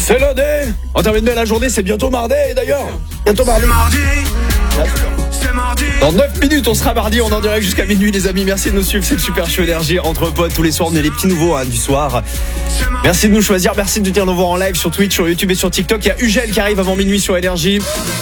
C'est lundi. On termine bien la journée, c'est bientôt mardi d'ailleurs. Bientôt mardi. Dans 9 minutes, on sera mardi, on en direct jusqu'à minuit les amis. Merci de nous suivre, c'est le Super Show Énergie entre potes. Tous les soirs, on est les petits nouveaux du soir. Merci de nous choisir, merci de nous voir en live sur Twitch, sur YouTube et sur TikTok. Il y a Ugel qui arrive avant minuit sur Énergie.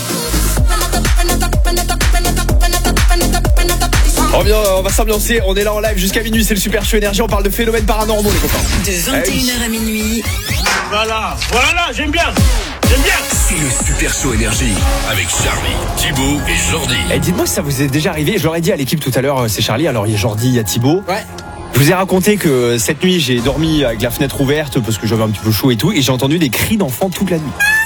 On va s'ambiancer, on est là en live jusqu'à minuit, c'est le Super Show Énergie, on parle de phénomènes paranormaux les copains. De 21h à minuit. Voilà, j'aime bien. C'est le Super Show Énergie avec Charlie, Thibaut et Jordi. Dites-moi si ça vous est déjà arrivé, je leur ai dit à l'équipe tout à l'heure, c'est Charlie, alors il y a Jordi, il y a Thibaut. Ouais. Je vous ai raconté que cette nuit j'ai dormi avec la fenêtre ouverte parce que j'avais un petit peu chaud et tout, et j'ai entendu des cris d'enfants toute la nuit.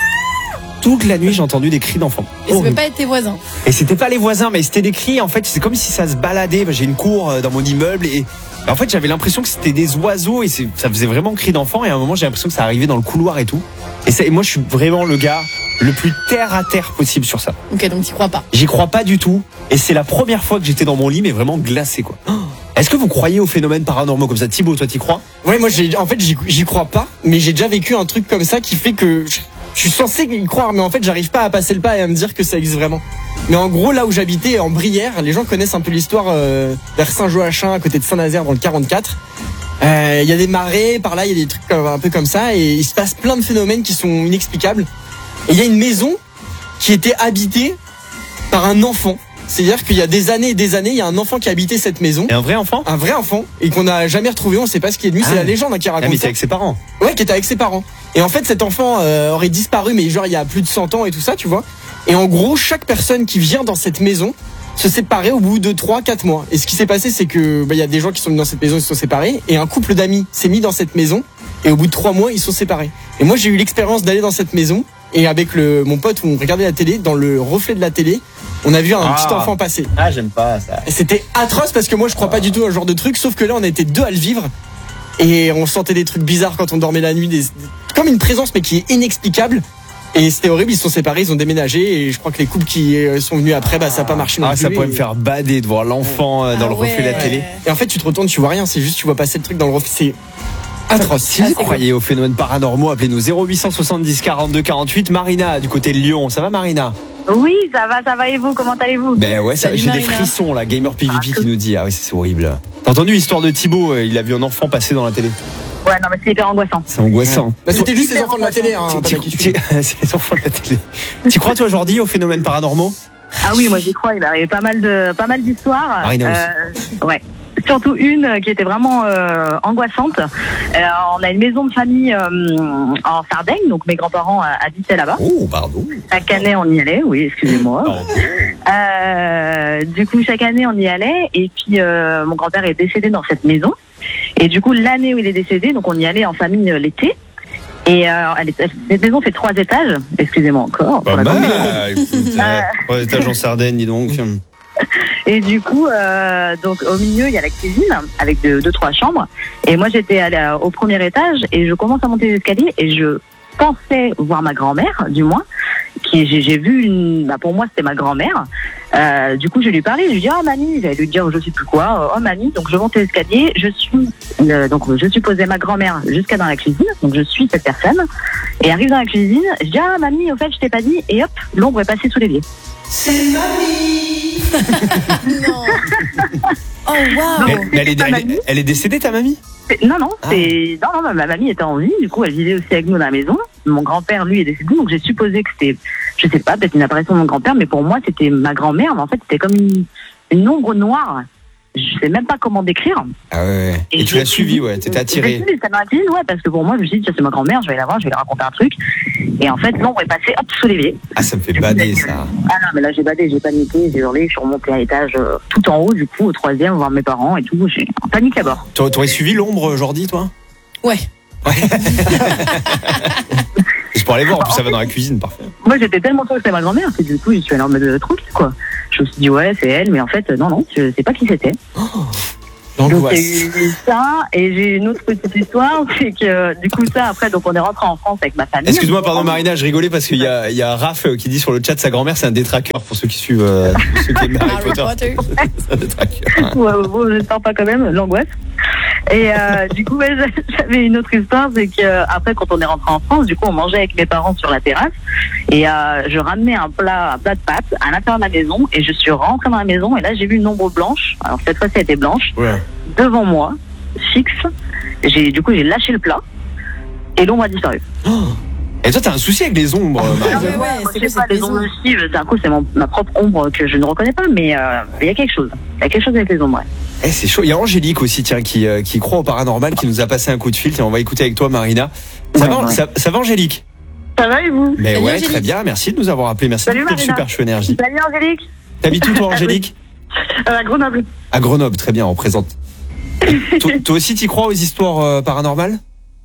Toute la nuit j'ai entendu des cris d'enfants. Et ça peut pas être tes voisins. Et c'était pas les voisins, mais c'était des cris, en fait c'est comme si ça se baladait. J'ai une cour dans mon immeuble et en fait j'avais l'impression que c'était des oiseaux et ça faisait vraiment cri d'enfants, et à un moment j'ai l'impression que ça arrivait dans le couloir et tout. Et moi je suis vraiment le gars le plus terre à terre possible sur ça. Ok, donc t'y crois pas. J'y crois pas du tout, et c'est la première fois que j'étais dans mon lit mais vraiment glacé quoi. Est-ce que vous croyez aux phénomènes paranormaux comme ça? Thibaut, toi t'y crois? Ouais, moi j'y crois pas, mais j'ai déjà vécu un truc comme ça qui fait que je suis censé y croire, mais en fait j'arrive pas à passer le pas et à me dire que ça existe vraiment. Mais en gros, là où j'habitais, en Brière, les gens connaissent un peu l'histoire vers Saint-Joachim, à côté de Saint-Nazaire, dans le 44. Il y a des marées, par là il y a des trucs un peu comme ça, et il se passe plein de phénomènes qui sont inexplicables. Et il y a une maison qui était habitée par un enfant. C'est-à-dire qu'il y a des années et des années, il y a un enfant qui a habité cette maison. Et un vrai enfant? Un vrai enfant, et qu'on n'a jamais retrouvé, on sait pas ce qui est de lui, c'est la légende qui raconte mais ça. c'est avec ses parents? Ouais, qui était avec ses parents. Et en fait, cet enfant aurait disparu, mais genre il y a plus de 100 ans et tout ça, tu vois. Et en gros, chaque personne qui vient dans cette maison se séparait au bout de 3-4 mois. Et ce qui s'est passé, c'est que il y a des gens qui sont venus dans cette maison, ils se sont séparés, et un couple d'amis s'est mis dans cette maison, et au bout de 3 mois, ils sont séparés. Et moi, j'ai eu l'expérience d'aller dans cette maison, et avec mon pote, on regardait la télé, dans le reflet de la télé, on a vu un petit enfant passer. Ah, j'aime pas ça. Et c'était atroce parce que moi, je crois pas du tout à ce genre de truc, sauf que là, on était deux à le vivre. Et on sentait des trucs bizarres quand on dormait la nuit, comme une présence mais qui est inexplicable. Et c'était horrible, ils se sont séparés, ils ont déménagé, et je crois que les couples qui sont venus après, ça n'a pas marché non plus. Ça pourrait me faire bader de voir l'enfant dans le reflet de la télé. Et en fait, tu te retournes, tu vois rien, c'est juste tu vois passer le truc dans le reflet, c'est atroce. Si vous croyez aux phénomènes paranormaux, appelez-nous 0870 42 48. Marina du côté de Lyon, ça va Marina? Oui, ça va et vous, comment allez-vous? Ben ouais, j'ai des frissons là, Gamer PVP qui nous dit, ah oui c'est horrible. T'as entendu l'histoire de Thibaut, il a vu un enfant passer dans la télé? Ouais, non mais c'est hyper angoissant. C'est angoissant. Bah, c'était juste les enfants de la télé, hein. C'est les enfants de la télé. Tu crois toi Jordi aux phénomènes paranormaux? Ah oui, moi j'y crois, il arrive pas mal d'histoires. Marina aussi. Ouais. Surtout une qui était vraiment angoissante. On a une maison de famille en Sardaigne, donc mes grands-parents habitaient là-bas. Oh, pardon. Chaque année on y allait, oui, excusez-moi. Du coup, chaque année on y allait, et puis mon grand-père est décédé dans cette maison. Et du coup, l'année où il est décédé, donc on y allait en famille l'été. Et cette maison fait 3 étages, excusez-moi encore. Pas mal, 3 étages en Sardaigne, dis donc. Et du coup, donc au milieu, il y a la cuisine avec 2-3 chambres. Et moi, j'étais allée au premier étage et je commence à monter les escaliers et je pensais voir ma grand-mère, du moins. J'ai vu pour moi, c'était ma grand-mère. Du coup, je lui ai parlé, je lui ai dit, oh mamie, j'allais lui dire je sais plus quoi, oh mamie. Donc je monte les escaliers, je suis posée ma grand-mère jusqu'à dans la cuisine. Donc je suis cette personne et arrive dans la cuisine. Je dis, ah mamie, au fait, je t'ai pas dit. Et hop, l'ombre est passée sous l'évier. C'est mamie. Non. Oh wow. Mais elle est décédée ta mamie? Non, ma mamie était en vie, du coup elle vivait aussi avec nous dans la maison. Mon grand-père, lui, est décédé, donc j'ai supposé que c'était, je sais pas, peut-être une apparition de mon grand-père, mais pour moi c'était ma grand-mère, mais en fait c'était comme une ombre noire. Je sais même pas comment décrire. Ah ouais. Et tu l'as suivi, ouais, t'étais attiré. Ça m'a attiré, ouais, parce que pour moi je me suis dit, c'est ma grand-mère, je vais la voir, je vais lui raconter un truc. Et en fait l'ombre est passée, hop, sous l'évier. Ah, ça me fait bader ça. Ah non, mais là j'ai badé, j'ai paniqué, j'ai hurlé, je suis remontée à l'étage tout en haut, du coup, au 3e, voir mes parents et tout, j'ai en panique à bord. T'aurais suivi l'ombre, Jordi, toi? Ouais. Je pourrais aller voir, en plus ça va dans la cuisine, parfait. Moi j'étais tellement sûre que c'était ma grand-mère que du coup je suis allée en mode tranquille quoi. Je me suis dit ouais c'est elle, mais en fait non, je sais pas qui c'était. Donc L'angoisse. j'ai eu ça, et j'ai une autre petite histoire, c'est que du coup ça après, donc on est rentré en France avec ma famille. Excuse-moi, pardon Marina, je rigolais parce qu'il y a Raph qui dit sur le chat sa grand-mère c'est un détraqueur pour ceux qui suivent ceux qui aiment Harry Potter. C'est un détraqueur. Ouais, bon, j'espère pas quand même, l'angoisse. Et du coup, ouais, j'avais une autre histoire, c'est que après, quand on est rentré en France, du coup, on mangeait avec mes parents sur la terrasse, et je ramenais un plat de pâtes à l'intérieur de la maison, et je suis rentrée dans la maison, et là, j'ai vu une ombre blanche. Alors cette fois-ci, elle était blanche, Ouais. devant moi, fixe. Du coup, j'ai lâché le plat, et l'ombre a disparu. Et toi t'as un souci avec les ombres, Marina. ouais, Moi, c'est je sais quoi pas, cette les ombres maison suivent. D'un coup, c'est ma propre ombre que je ne reconnais pas, mais il y a quelque chose. Il y a quelque chose avec les ombres, ouais. Eh, c'est chaud. Il y a Angélique aussi, tiens, qui croit au paranormal, qui nous a passé un coup de fil. Tiens, on va écouter avec toi, Marina. Ça va, Ouais. ça va, Angélique? Ça va et vous? Mais Salut, ouais, Angélique. très bien. Merci de nous avoir appelé. Merci Salut, de Marina. Super Show Énergie. Salut Angélique. T'habites où, toi, Angélique? À Grenoble. À Grenoble, très bien, on présente. Toi aussi, t'y crois aux histoires paranormales?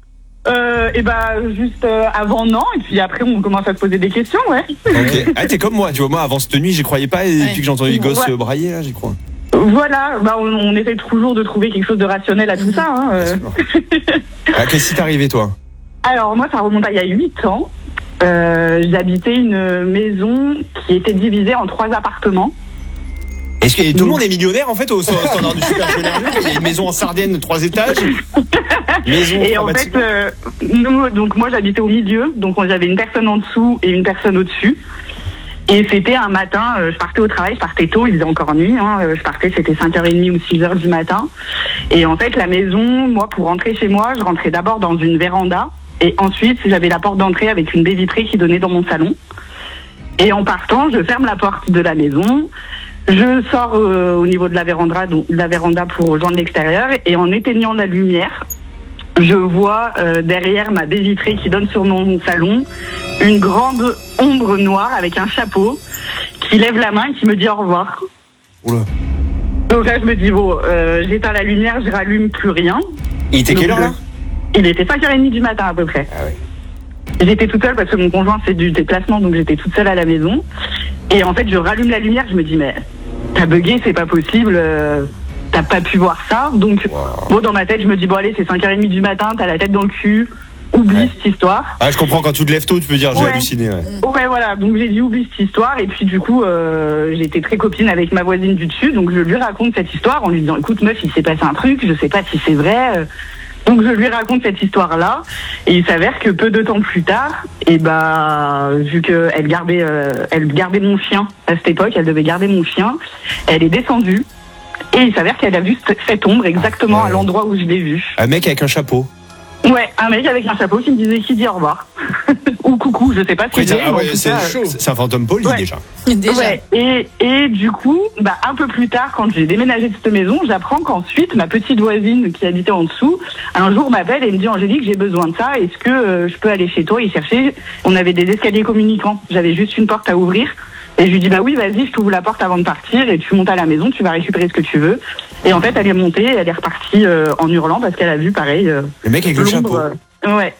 Et bah juste avant non, et puis après on commence à se poser des questions, ouais. Ok. Ah, t'es comme moi, tu vois, moi, avant cette nuit, j'y croyais pas, et Ouais. depuis que j'ai entendu les gosses Ouais. brailler, là, j'y crois. Voilà, bah on essaie toujours de trouver quelque chose de rationnel à tout ça. Hein. Ah, qu'est-ce qui t'est arrivé, toi? Alors moi ça remonte à il y a 8 ans. J'habitais une maison qui était divisée en 3 appartements. Est-ce que tout le monde est millionnaire, en fait, au standard du Super Show Énergie? Il y a une maison en Sardaigne de 3 étages. Maison Et en informatique. fait, donc moi j'habitais au milieu, donc j'avais une personne en dessous et une personne au-dessus. Et c'était un matin, je partais au travail, je partais tôt, il faisait encore nuit, hein, je partais, c'était 5h30 ou 6h du matin. Et en fait, la maison, moi, pour rentrer chez moi, je rentrais d'abord dans une véranda, et ensuite, j'avais la porte d'entrée avec une baie vitrée qui donnait dans mon salon. Et en partant, je ferme la porte de la maison, je sors au niveau de la véranda pour rejoindre l'extérieur, et en éteignant la lumière, je vois derrière ma baie vitrée qui donne sur mon salon une grande ombre noire avec un chapeau qui lève la main et qui me dit au revoir. Oula. Donc là je me dis bon, j'éteins la lumière, je rallume plus rien. Il était Donc, quelle heure, là? Il était 5h30 du matin à peu près. Ah ouais. J'étais toute seule parce que mon conjoint fait du déplacement, donc j'étais toute seule à la maison. Et en fait je rallume la lumière, je me dis mais t'as bugué, c'est pas possible. T'as pas pu voir ça, donc bon, dans ma tête je me dis bon allez, c'est 5h30 du matin, t'as la tête dans le cul, oublie cette histoire. Ah, je comprends, quand tu te lèves tôt, tu peux dire j'ai Ouais. halluciné. Ouais. Ouais, voilà, donc j'ai dit oublie cette histoire, et puis du coup j'étais très copine avec ma voisine du dessus, donc je lui raconte cette histoire en lui disant écoute meuf, il s'est passé un truc, je sais pas si c'est vrai. Donc je lui raconte cette histoire-là, et il s'avère que peu de temps plus tard, et bah vu que elle gardait mon chien à cette époque, elle devait garder mon chien, elle est descendue. Et il s'avère qu'elle a vu cette ombre exactement à l'endroit où je l'ai vue. Un mec avec un chapeau. Ouais, un mec avec un chapeau qui me disait qui dit au revoir. Ou coucou, je sais pas ce qu'il Ah ouais, dit. c'est un fantôme poli, Ouais. déjà. Déjà. Ouais, et du coup, bah, un peu plus tard, quand j'ai déménagé de cette maison, j'apprends qu'ensuite, ma petite voisine qui habitait en dessous, un jour m'appelle et me dit Angélique, j'ai besoin de ça, est-ce que je peux aller chez toi et chercher? On avait des escaliers communicants, j'avais juste une porte à ouvrir. Et je lui dis bah oui, vas-y, je t'ouvre la porte avant de partir et tu montes à la maison, tu vas récupérer ce que tu veux. Et en fait, elle est montée, elle est repartie en hurlant parce qu'elle a vu pareil. Le mec avec le chapeau. Ouais.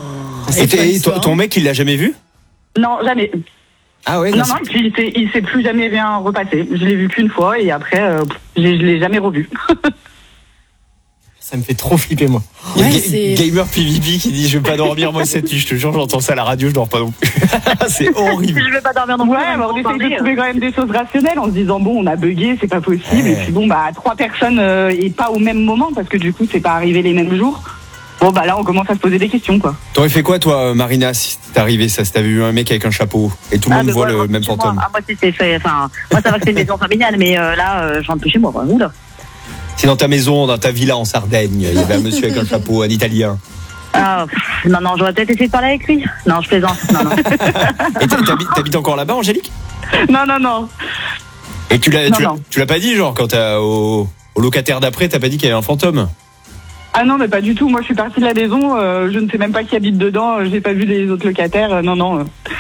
Et ton mec, il l'a jamais vu? Non, jamais. Ah ouais, Non, et puis il s'est plus jamais rien repassé. Je l'ai vu qu'une fois et après, je l'ai jamais revu. Ça me fait trop flipper, moi. Il y a Ouais, c'est- Gamer PvP qui dit je vais pas dormir moi cette nuit, je te jure, j'entends ça à la radio, je dors pas non plus. C'est horrible. Je vais pas dormir non plus. Ouais, mais on essaye de trouver quand même des choses rationnelles en se disant bon, on a bugué, c'est pas possible. Ouais. Et puis bon, bah 3 personnes et pas au même moment parce que du coup, c'est pas arrivé les mêmes jours. Bon, bah là, on commence à se poser des questions, quoi. T'aurais fait quoi toi, Marina, si t'es arrivé ça, si t'avais vu un mec avec un chapeau et tout le monde mais voit moi, le même chez moi. fantôme? Ah, moi, c'était fait. Enfin, moi, ça va que c'est une maison familiale, mais là, je rentre plus chez moi, quoi. Oula. Si dans ta maison, dans ta villa en Sardaigne, il y avait un monsieur avec un chapeau, un Italien. Ah, non, j'aurais peut-être essayé de parler avec lui. Non, je plaisante. Non. Et t'habites encore là-bas, Angélique? Non. Et tu l'as Non. pas dit, genre, quand au locataire d'après, t'as pas dit qu'il y avait un fantôme? Ah non, mais pas du tout. Moi, je suis partie de la maison. Je ne sais même pas qui habite dedans. J'ai pas vu les autres locataires. Non.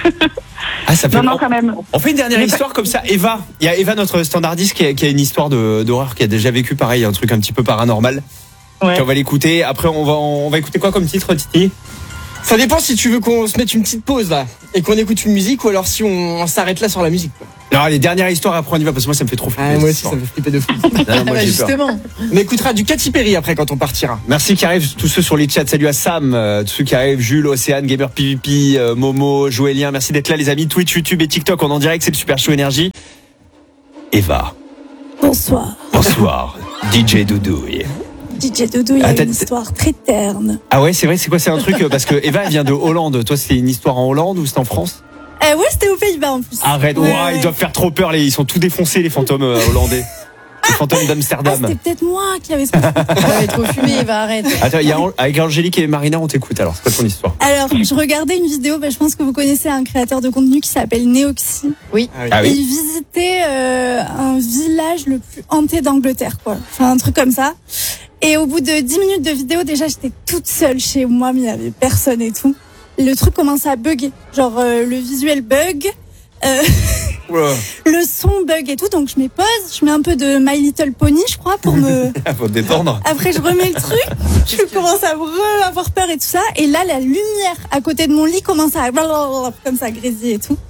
Ah, ça fait Non, quand même. On fait une dernière histoire comme ça. Eva, il y a Eva, notre standardiste, qui a une histoire d'horreur, qui a déjà vécu pareil, un truc un petit peu paranormal. Ouais. Puis on va l'écouter. Après, on va écouter quoi comme titre, Titi? Ça dépend si tu veux qu'on se mette une petite pause là et qu'on écoute une musique ou alors si on s'arrête là sur la musique, quoi. Non, les dernières histoires après on y va parce que moi ça me fait trop flipper. Moi aussi, cette ça me fait flipper de fou. histoire. Non, moi, j'ai peur. Justement. On écoutera du Katy Perry après quand on partira. Merci qui arrivent, tous ceux sur les chats. Salut à Sam, tous ceux qui arrivent, Jules, Océane, Gamer PvP, Momo, Joélien. Merci d'être là les amis. Twitch, YouTube et TikTok, on est en direct, c'est le Super Show Énergie. Eva, Bonsoir. bonsoir. DJ Doudouille. DJ Doudou, il y Ah, a t'as- une histoire très terne. Ah ouais, c'est vrai, c'est quoi, c'est un truc parce que Eva elle vient de Hollande. Toi, c'était une histoire en Hollande ou c'était en France? Ouais, c'était aux Pays-Bas en plus. Arrête, Ouais, ouah, ouais. ils doivent faire trop peur, ils sont tout défoncés les fantômes hollandais. Les fantômes Ah, d'Amsterdam. c'était peut-être moi qui avais trop. J'avais trop fumé, Eva, arrête. Attends, avec Angélique et Marina, on t'écoute alors, c'est quoi ton histoire? Alors, je regardais une vidéo, je pense que vous connaissez un créateur de contenu qui s'appelle Neoxy. Ah Il visitait un village le plus hanté d'Angleterre, quoi. Enfin, un truc comme ça. Et au bout de 10 minutes de vidéo, déjà, j'étais toute seule chez moi, mais il n'y avait personne et tout. Le truc commençait à bugger. Genre, le visuel bug, le son bug et tout. Donc, je mets pause, je mets un peu de My Little Pony, je crois, pour me... Faut te détendre. Après, je remets le truc, je commence à avoir peur et tout ça. Et là, la lumière à côté de mon lit commence à comme ça grésiller et tout.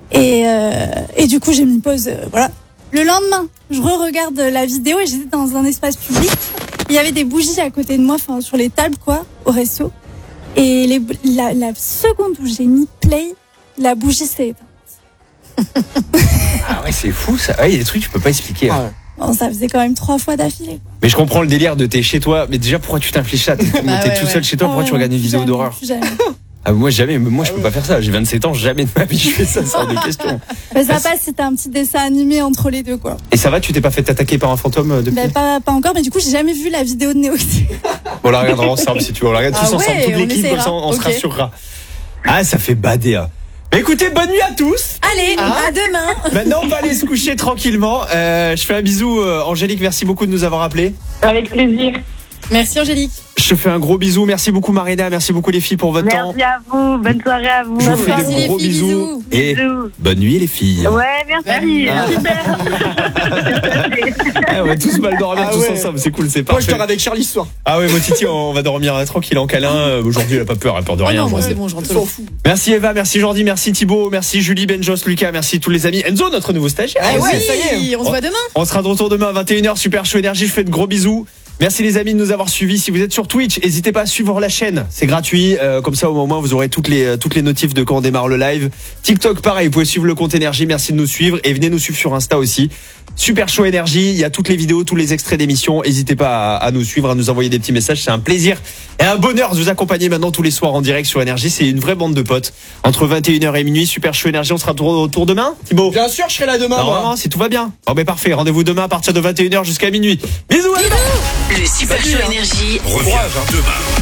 Et du coup, j'ai mis pause. Voilà. Le lendemain, je re-regarde la vidéo et j'étais dans un espace public. Il y avait des bougies à côté de moi, enfin sur les tables quoi, au resto. Et la seconde où j'ai mis play, la bougie s'est éteinte. Ah ouais, c'est fou ça. Ouais, il y a des trucs que tu peux pas expliquer. Ah ouais. Bon, ça faisait quand même 3 fois d'affilée. Mais je comprends le délire de t'es chez toi. Mais déjà, pourquoi tu t'infliges ça? T'es ouais, tout seul ouais. chez toi, pourquoi tu regardes une vidéo Jamais, d'horreur? plus jamais. Ah, moi jamais, moi je peux pas faire ça. J'ai 27 ans, jamais de ma vie je fais ça, c'est hors de question. Mais ça passe, c'était un petit dessin animé entre les deux quoi. Et ça va, tu t'es pas fait attaquer par un fantôme depuis? Ben, pas encore, mais du coup j'ai jamais vu la vidéo de Neoxy. On la regardera ensemble si tu veux. On la regarde tous Ah ensemble, ouais, toute on l'équipe, comme essaiera. ça on se Ok. rassurera. Ah, ça fait bader. Hein. Bah, écoutez, bonne nuit à tous. Allez, à demain. Maintenant, on va aller se coucher tranquillement. Je fais un bisou, Angélique. Merci beaucoup de nous avoir appelés. Avec plaisir. Merci, Angélique. Je te fais un gros bisou. Merci beaucoup, Marina. Merci beaucoup, les filles, pour votre temps. Merci à vous. Bonne soirée à vous. Je vous Bonne fais soirée, de les gros filles, bisous. bisous. Et Bisous. bonne nuit, les filles. Ouais, merci. Ah. Super. Ah, on va tous mal dormir, Ah tous ouais. ensemble. C'est cool, c'est Moi, je parfait. dors avec Charlie ce soir. Ah ouais, moi Titi, on va dormir tranquille en câlin. Aujourd'hui, elle a pas peur, elle a peur de Ah rien. non, moi, moi, c'est c'est- bon, je rentre. S'en fout. Merci Eva, merci Jordi, merci Thibaut, merci Julie, Benjos, Lucas, merci tous les amis. Enzo, notre nouveau stagiaire. Ah ouais, Oui, ça y est. on se voit demain. On sera de retour demain à 21h, Super Show Énergie, je fais de gros bisous. Merci les amis de nous avoir suivis. Si vous êtes sur Twitch, n'hésitez pas à suivre la chaîne. C'est gratuit. Comme ça, au moment, vous aurez toutes les notifs de quand on démarre le live. TikTok, pareil, vous pouvez suivre le compte Énergie. Merci de nous suivre. Et venez nous suivre sur Insta aussi. Super Show Énergie. Il y a toutes les vidéos, tous les extraits d'émissions. N'hésitez pas à nous suivre, à nous envoyer des petits messages. C'est un plaisir et un bonheur de vous accompagner maintenant tous les soirs en direct sur Énergie. C'est une vraie bande de potes. Entre 21h et minuit, Super Show Énergie. On sera de retour demain, Thibaut? Bien sûr, je serai là demain. moi. Normalement, si tout va bien. Bon, ben parfait. Rendez-vous demain à partir de 21h jusqu'à minuit. Bisous à demain. Le Super Show Énergie. Reviens demain.